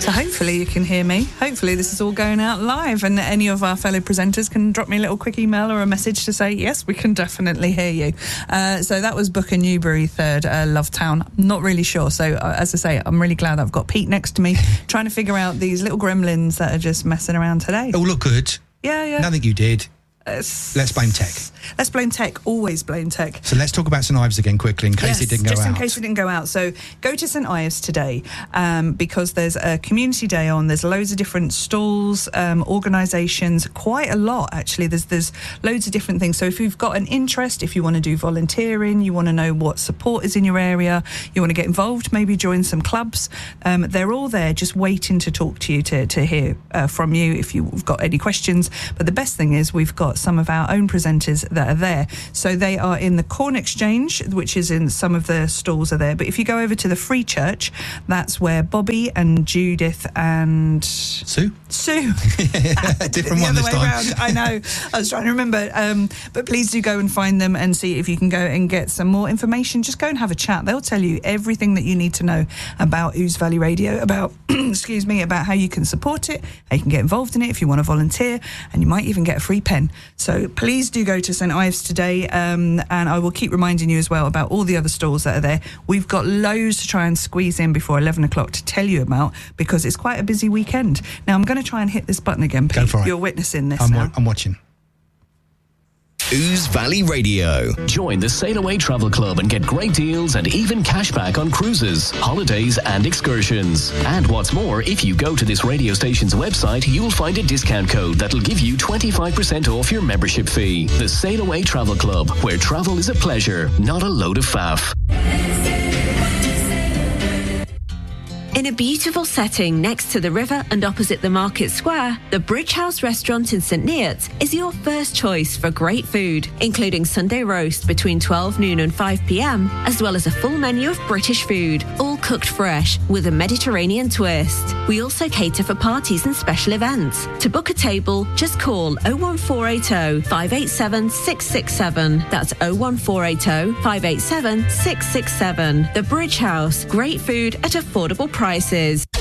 So hopefully you can hear me. Hopefully this is all going out live, and any of our fellow presenters can drop me a little quick email or a message to say, yes, we can definitely hear you. So that was Booker Newbury third, Lovetown. I'm not really sure. So as I say, I'm really glad I've got Pete next to me trying to figure out these little gremlins that are just messing around today. All look good. Yeah. Nothing you did. Let's blame tech. Let's blame tech. Always blame tech. So let's talk about St Ives again quickly in case it didn't go out. Just in case it didn't go out. So go to St Ives today because there's a community day on. There's loads of different stalls, organisations, quite a lot actually. There's loads of different things. So if you've got an interest, if you want to do volunteering, you want to know what support is in your area, you want to get involved, maybe join some clubs, they're all there just waiting to talk to you, to hear from you if you've got any questions. But the best thing is we've got some of our own presenters that are there. So they are in the Corn Exchange, which is in some of the stalls are there. But if you go over to the Free Church, that's where Bobby and Judith and Sue. Different one this time. Around. I know. I was trying to remember. But please do go and find them and see if you can go and get some more information. Just go and have a chat. They'll tell you everything that you need to know about Ouse Valley Radio, about about how you can support it, how you can get involved in it if you want to volunteer, and you might even get a free pen. So please do go to St Ives today, and I will keep reminding you as well about all the other stalls that are there. We've got loads to try and squeeze in before 11 o'clock to tell you about, because it's quite a busy weekend. Now, I'm going to try and hit this button again, Pete. Go for it. You're witnessing this now. I'm watching. Ouse Valley Radio. Join the Sail Away Travel Club and get great deals and even cashback on cruises, holidays and excursions. And what's more, if you go to this radio station's website, you'll find a discount code that'll give you 25% off your membership fee. The Sail Away Travel Club, where travel is a pleasure, not a load of faff. In a beautiful setting next to the river and opposite the Market Square, the Bridge House restaurant in St Neots is your first choice for great food, including Sunday roast between 12 noon and 5 p.m, as well as a full menu of British food, all cooked fresh with a Mediterranean twist. We also cater for parties and special events. To book a table, just call 01480 587 667. That's 01480 587 667. The Bridge House, great food at affordable prices.